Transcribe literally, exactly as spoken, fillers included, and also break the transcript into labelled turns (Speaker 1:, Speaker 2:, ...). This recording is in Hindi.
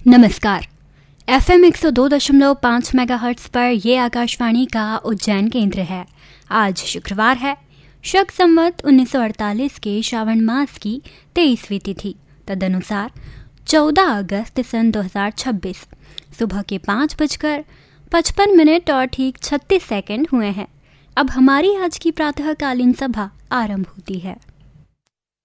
Speaker 1: नमस्कार। एफ एम एक सौ दो दशमलव पाँच मेगाहर्ट्ज पर यह आकाशवाणी का उज्जैन केंद्र है। आज शुक्रवार है, शक संवत उन्नीस सौ अड़तालीस के श्रावण मास की तेईसवीं तिथि, तदनुसार चौदह अगस्त सन दो हजार छब्बीस। सुबह के पाँच बजकर पचपन मिनट और ठीक छत्तीस सेकंड हुए हैं। अब हमारी आज की प्रातःकालीन सभा आरंभ होती है।